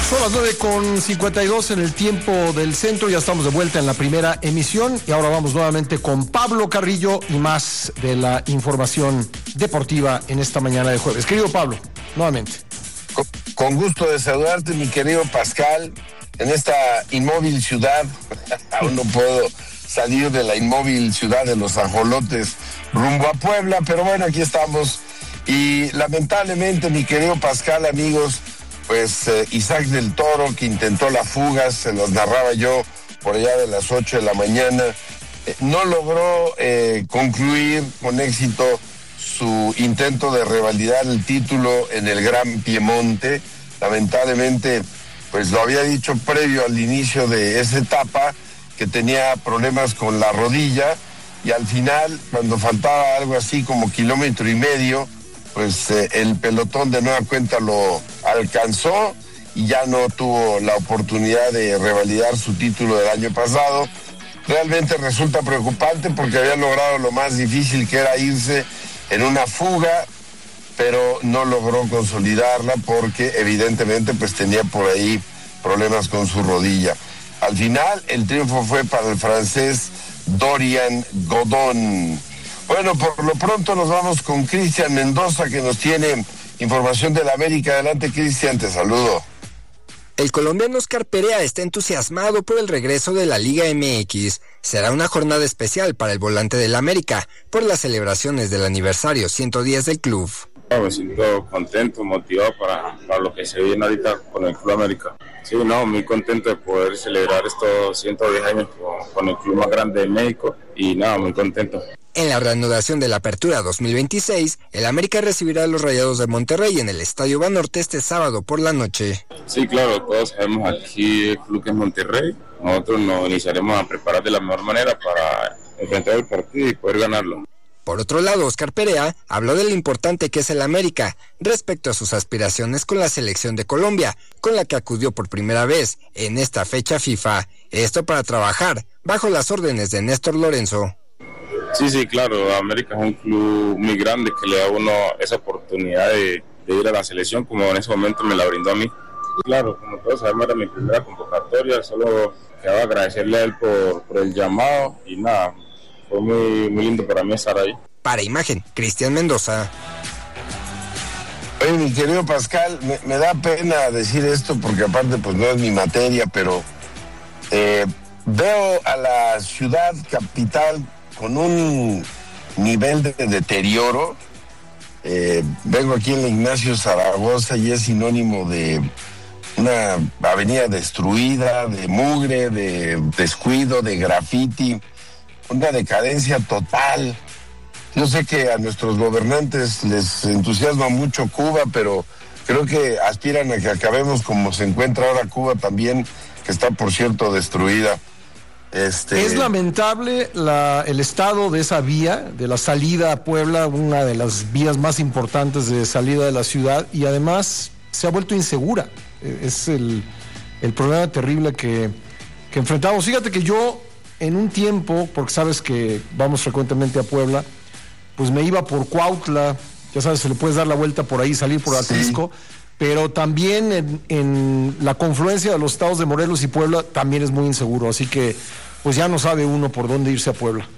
Son las 9:52 en el tiempo del centro, ya estamos de vuelta en la primera emisión y ahora vamos nuevamente con Pablo Carrillo y más de la información deportiva en esta mañana de jueves. Querido Pablo, nuevamente. Con gusto de saludarte, mi querido Pascal, en esta inmóvil ciudad. Aún no puedo salir de la inmóvil ciudad de los ajolotes rumbo a Puebla, pero bueno, aquí estamos. Y lamentablemente, mi querido Pascal, amigos, pues Isaac del Toro, que intentó la fuga, se los narraba yo por allá de las 8 de la mañana, no logró concluir con éxito su intento de revalidar el título en el Gran Piemonte. Lamentablemente, pues lo había dicho previo al inicio de esa etapa, que tenía problemas con la rodilla, y al final, cuando faltaba algo así como 1,5 kilómetros, pues el pelotón de nueva cuenta lo alcanzó y ya no tuvo la oportunidad de revalidar su título del año pasado. Realmente resulta preocupante porque había logrado lo más difícil, que era irse en una fuga, pero no logró consolidarla porque evidentemente pues tenía por ahí problemas con su rodilla. Al final el triunfo fue para el francés Dorian Godon. Bueno, por lo pronto nos vamos con Cristian Mendoza, que nos tiene información del América. Adelante, Cristian, te saludo. El colombiano Oscar Perea está entusiasmado por el regreso de la Liga MX. Será una jornada especial para el volante del América por las celebraciones del aniversario 110 del club. Me siento contento, motivado para lo que se viene ahorita con el Club América. Sí, muy contento de poder celebrar estos 110 años con el club más grande de México y muy contento. En la reanudación de la Apertura 2026, el América recibirá a los Rayados de Monterrey en el Estadio Banorte este sábado por la noche. Sí, claro, todos sabemos aquí el club que es Monterrey. Nosotros nos iniciaremos a preparar de la mejor manera para enfrentar el partido y poder ganarlo. Por otro lado, Oscar Perea habló de lo importante que es el América respecto a sus aspiraciones con la selección de Colombia, con la que acudió por primera vez en esta fecha FIFA. Esto para trabajar bajo las órdenes de Néstor Lorenzo. Sí, claro, América es un club muy grande que le da a uno esa oportunidad de ir a la selección, como en ese momento me la brindó a mí. Claro, como todos sabemos, era mi primera convocatoria, solo quedaba agradecerle a él por el llamado y fue muy lindo para mí estar ahí. Para Imagen, Cristian Mendoza. Oye, mi querido Pascal, me da pena decir esto porque aparte pues no es mi materia, pero veo a la ciudad capital con un nivel de deterioro. Vengo aquí en la Ignacio Zaragoza y es sinónimo de una avenida destruida, de mugre, de descuido, de graffiti, una decadencia total. Yo sé que a nuestros gobernantes les entusiasma mucho Cuba, pero creo que aspiran a que acabemos como se encuentra ahora Cuba también, que está, por cierto, destruida. Es lamentable el estado de esa vía, de la salida a Puebla, una de las vías más importantes de salida de la ciudad, y además se ha vuelto insegura. Es el problema terrible que enfrentamos. Fíjate que yo, en un tiempo, porque sabes que vamos frecuentemente a Puebla, pues me iba por Cuautla, ya sabes, se le puedes dar la vuelta por ahí, salir por Atlisco, sí. Pero también en la confluencia de los estados de Morelos y Puebla también es muy inseguro, así que pues ya no sabe uno por dónde irse a Puebla.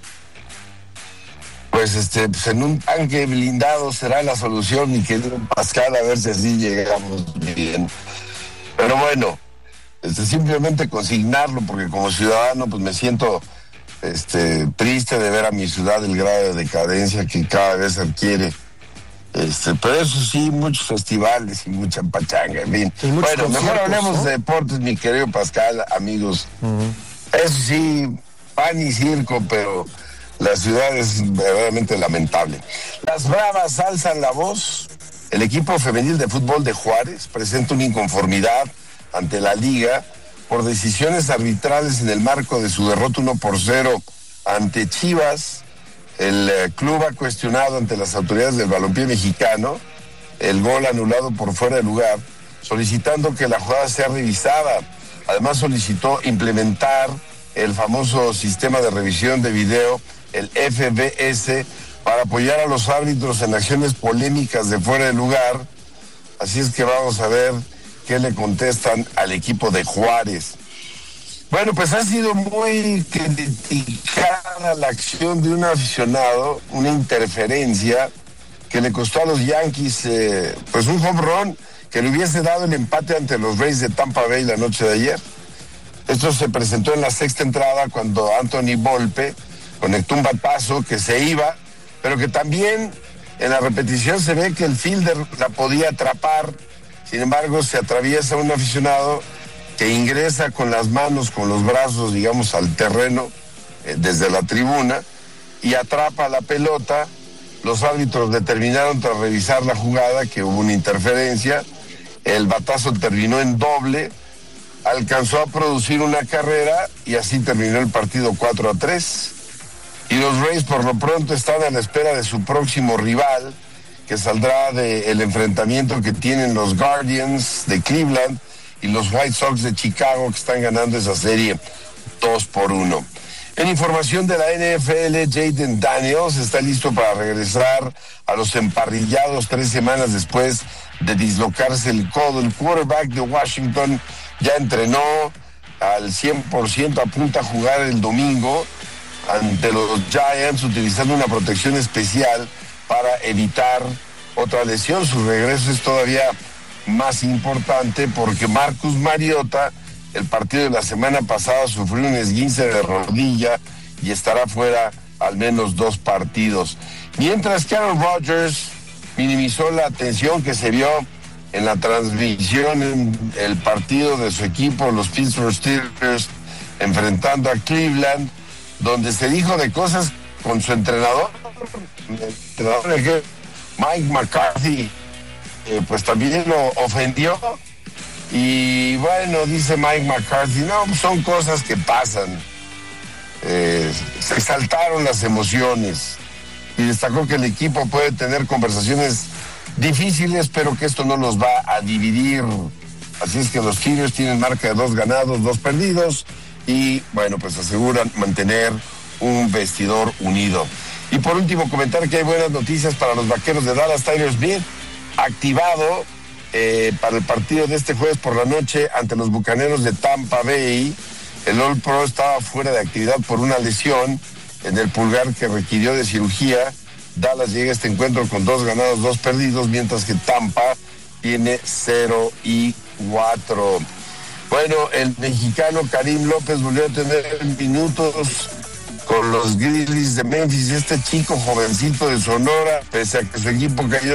Pues pues en un tanque blindado será la solución, mi querido Pascal, a ver si así llegamos bien. Pero bueno, simplemente consignarlo, porque como ciudadano pues me siento triste de ver a mi ciudad el grado de decadencia que cada vez adquiere. Pero eso sí, muchos festivales y mucha pachanga, en fin. Bueno, mejor hablemos de deportes, mi querido Pascal, amigos. Eso sí, pan y circo, pero la ciudad es verdaderamente lamentable. Las Bravas alzan la voz. El equipo femenil de fútbol de Juárez presenta una inconformidad ante la liga por decisiones arbitrales en el marco de su derrota 1-0 ante Chivas. El club ha cuestionado ante las autoridades del balompié mexicano el gol anulado por fuera de lugar, solicitando que la jugada sea revisada. Además solicitó implementar el famoso sistema de revisión de video, el FBS, para apoyar a los árbitros en acciones polémicas de fuera de lugar. Así es que vamos a ver qué le contestan al equipo de Juárez. Bueno, pues ha sido muy criticada la acción de un aficionado, una interferencia que le costó a los Yankees pues un home run que le hubiese dado el empate ante los Rays de Tampa Bay la noche de ayer. Esto se presentó en la sexta entrada cuando Anthony Volpe conectó un batazo que se iba, pero que también en la repetición se ve que el fielder la podía atrapar. Sin embargo, se atraviesa un aficionado que ingresa con las manos, con los brazos, digamos, al terreno desde la tribuna y atrapa la pelota. Los árbitros determinaron tras revisar la jugada que hubo una interferencia. El batazo terminó en doble, alcanzó a producir una carrera y así terminó el partido 4-3. Y los Rays por lo pronto están a la espera de su próximo rival, que saldrá del enfrentamiento que tienen los Guardians de Cleveland y los White Sox de Chicago, que están ganando esa serie 2-1. En información de la NFL, Jaden Daniels está listo para regresar a los emparrillados 3 semanas después de dislocarse el codo. El quarterback de Washington ya entrenó al 100%, apunta a jugar el domingo ante los Giants utilizando una protección especial para evitar otra lesión. Su regreso es todavía más importante porque Marcus Mariota, el partido de la semana pasada, sufrió un esguince de rodilla y estará fuera al menos 2 partidos. Mientras que Aaron Rodgers minimizó la tensión que se vio en la transmisión en el partido de su equipo, los Pittsburgh Steelers, enfrentando a Cleveland, donde se dijo de cosas con su entrenador, Mike McCarthy, pues también lo ofendió. Y bueno, dice Mike McCarthy, no, son cosas que pasan. Se exaltaron las emociones y destacó que el equipo puede tener conversaciones difíciles, pero que esto no los va a dividir. Así es que los Steelers tienen marca de 2 ganados, 2 perdidos y bueno, pues aseguran mantener un vestidor unido. Y por último, comentar que hay buenas noticias para los Vaqueros de Dallas. Tyler Smith activado para el partido de este jueves por la noche ante los Bucaneros de Tampa Bay. El All Pro estaba fuera de actividad por una lesión en el pulgar que requirió de cirugía. Dallas llega a este encuentro con 2 ganados, 2 perdidos, mientras que Tampa tiene 0-4. Bueno, el mexicano Karim López volvió a tener minutos con los Grizzlies de Memphis. Este chico jovencito de Sonora, pese a que su equipo cayó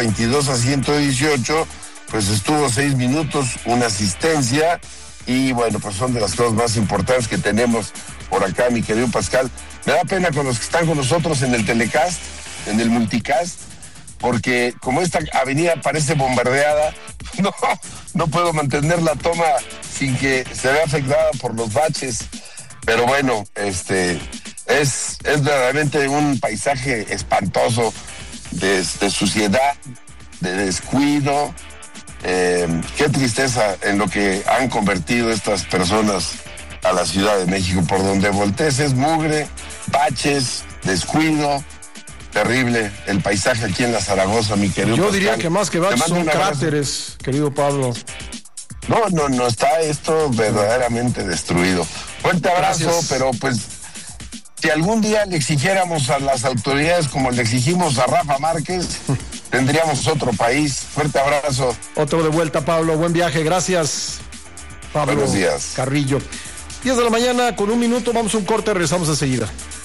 122-118, pues estuvo 6 minutos, una asistencia, y bueno, pues son de las cosas más importantes que tenemos por acá, mi querido Pascal. Me da pena con los que están con nosotros en el telecast, en el multicast, porque como esta avenida parece bombardeada, no puedo mantener la toma sin que se vea afectada por los baches. Pero bueno, es verdaderamente un paisaje espantoso de suciedad, de descuido. Qué tristeza en lo que han convertido estas personas a la Ciudad de México. Por donde voltees es mugre, baches, descuido. Terrible el paisaje aquí en la Zaragoza, mi querido Yo Pascal. diría que más que baches son cráteres, querido Pablo. No, está esto verdaderamente destruido. Fuerte abrazo. Gracias. Pero pues, si algún día le exigiéramos a las autoridades como le exigimos a Rafa Márquez, tendríamos otro país. Fuerte abrazo. Otro de vuelta, Pablo. Buen viaje. Gracias, Pablo. Buenos días. Carrillo. 10 de la mañana con 1 minuto. Vamos a un corte. Regresamos enseguida.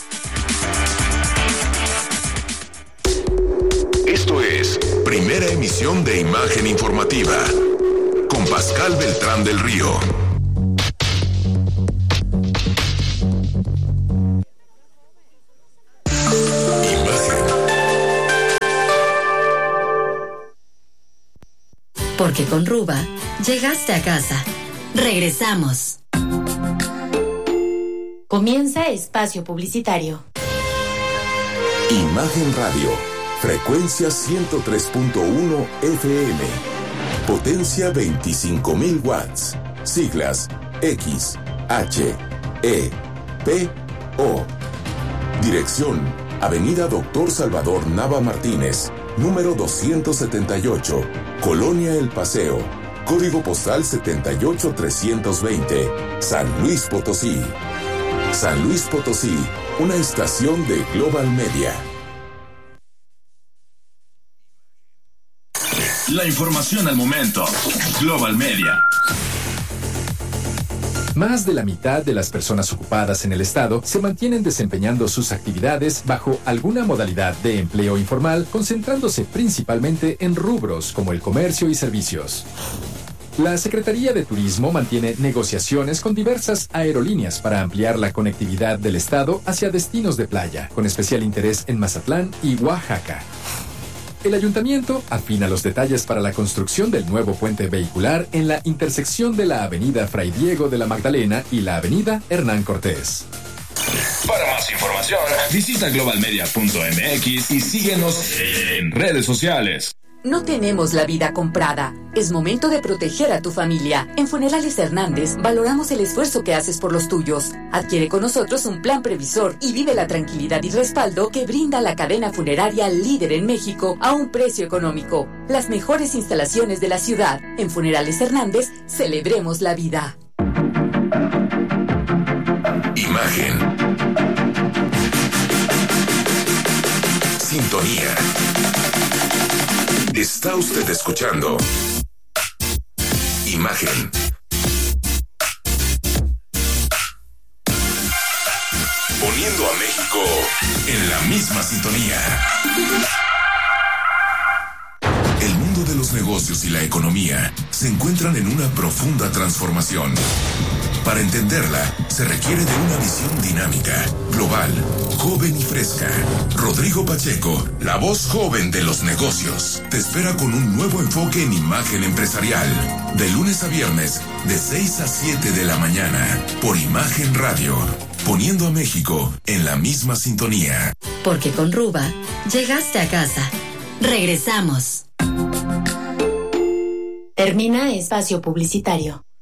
Esto es Primera Emisión de Imagen Informativa con Pascal Beltrán del Río. Porque con Ruba llegaste a casa. Regresamos. Comienza espacio publicitario. Imagen Radio, frecuencia 103.1 FM, potencia 25,000 watts, siglas X, H, E, P, O. Dirección, Avenida Doctor Salvador Nava Martínez, número 278, Colonia El Paseo, Código postal 78320, San Luis Potosí. San Luis Potosí, una estación de Global Media. La información al momento. Global Media. Más de la mitad de las personas ocupadas en el estado se mantienen desempeñando sus actividades bajo alguna modalidad de empleo informal, concentrándose principalmente en rubros como el comercio y servicios. La Secretaría de Turismo mantiene negociaciones con diversas aerolíneas para ampliar la conectividad del estado hacia destinos de playa, con especial interés en Mazatlán y Oaxaca. El ayuntamiento afina los detalles para la construcción del nuevo puente vehicular en la intersección de la avenida Fray Diego de la Magdalena y la avenida Hernán Cortés. Para más información, visita globalmedia.mx y síguenos en redes sociales. No tenemos la vida comprada. Es momento de proteger a tu familia. En Funerales Hernández valoramos el esfuerzo que haces por los tuyos. Adquiere con nosotros un plan previsor y vive la tranquilidad y respaldo que brinda la cadena funeraria líder en México a un precio económico. Las mejores instalaciones de la ciudad. En Funerales Hernández, celebremos la vida. Imagen. Sintonía. Está usted escuchando Imagen. Poniendo a México en la misma sintonía. El mundo de los negocios y la economía se encuentran en una profunda transformación. Para entenderla, se requiere de una visión dinámica, global, joven y fresca. Rodrigo Pacheco, la voz joven de los negocios, te espera con un nuevo enfoque en imagen empresarial. De lunes a viernes, de 6 a 7 de la mañana, por Imagen Radio. Poniendo a México en la misma sintonía. Porque con Ruba, llegaste a casa. Regresamos. Termina espacio publicitario.